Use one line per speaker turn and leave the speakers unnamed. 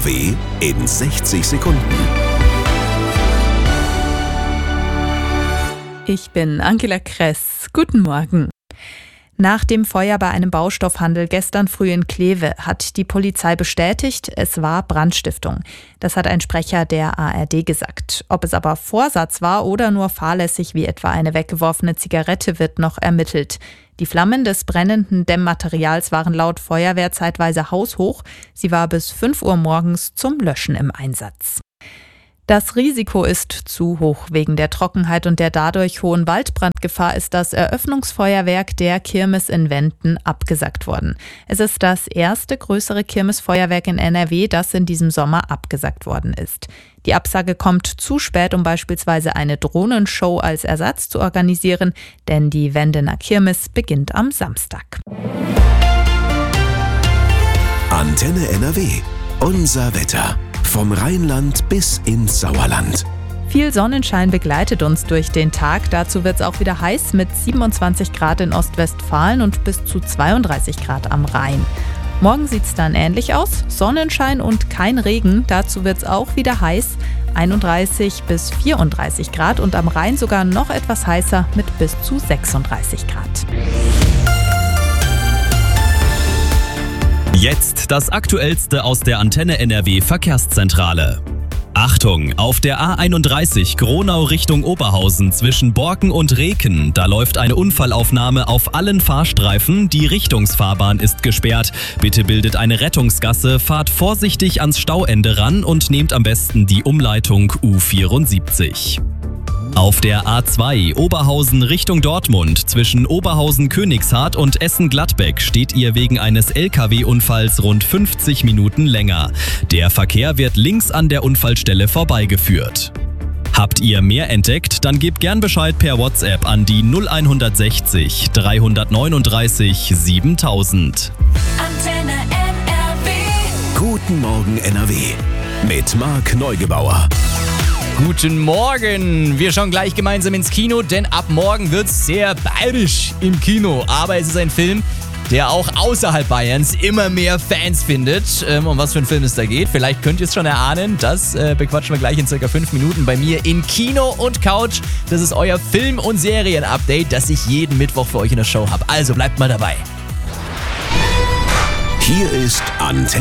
NRW in 60 Sekunden.
Ich bin Angela Kress. Guten Morgen. Nach dem Feuer bei einem Baustoffhandel gestern früh in Kleve hat die Polizei bestätigt, es war Brandstiftung. Das hat ein Sprecher der ARD gesagt. Ob es aber Vorsatz war oder nur fahrlässig wie etwa eine weggeworfene Zigarette, wird noch ermittelt. Die Flammen des brennenden Dämmmaterials waren laut Feuerwehr zeitweise haushoch. Sie war bis 5 Uhr morgens zum Löschen im Einsatz. Das Risiko ist zu hoch. Wegen der Trockenheit und der dadurch hohen Waldbrandgefahr ist das Eröffnungsfeuerwerk der Kirmes in Wenden abgesagt worden. Es ist das erste größere Kirmesfeuerwerk in NRW, das in diesem Sommer abgesagt worden ist. Die Absage kommt zu spät, um beispielsweise eine Drohnenshow als Ersatz zu organisieren, denn die Wendener Kirmes beginnt am Samstag.
Antenne NRW. Unser Wetter. Vom Rheinland bis ins Sauerland.
Viel Sonnenschein begleitet uns durch den Tag. Dazu wird es auch wieder heiß mit 27 Grad in Ostwestfalen und bis zu 32 Grad am Rhein. Morgen sieht es dann ähnlich aus. Sonnenschein und kein Regen. Dazu wird es auch wieder heiß. 31 bis 34 Grad und am Rhein sogar noch etwas heißer mit bis zu 36 Grad.
Jetzt das Aktuellste aus der Antenne NRW Verkehrszentrale. Achtung, auf der A31 Gronau Richtung Oberhausen zwischen Borken und Reken, da läuft eine Unfallaufnahme auf allen Fahrstreifen, die Richtungsfahrbahn ist gesperrt. Bitte bildet eine Rettungsgasse, fahrt vorsichtig ans Stauende ran und nehmt am besten die Umleitung U74. Auf der A2 Oberhausen Richtung Dortmund zwischen Oberhausen-Königshardt und Essen-Gladbeck steht ihr wegen eines LKW-Unfalls rund 50 Minuten länger. Der Verkehr wird links an der Unfallstelle vorbeigeführt. Habt ihr mehr entdeckt? Dann gebt gern Bescheid per WhatsApp an die 0160 339 7000.
Antenne NRW.
Guten Morgen NRW. Mit Marc Neugebauer.
Guten Morgen! Wir schauen gleich gemeinsam ins Kino, denn ab morgen wird's sehr bayerisch im Kino. Aber es ist ein Film, der auch außerhalb Bayerns immer mehr Fans findet. Um was für einen Film es da geht, vielleicht könnt ihr es schon erahnen. Das bequatschen wir gleich in circa 5 Minuten bei mir in Kino und Couch. Das ist euer Film- und Serien-Update, das ich jeden Mittwoch für euch in der Show habe. Also bleibt mal dabei.
Hier ist Antenne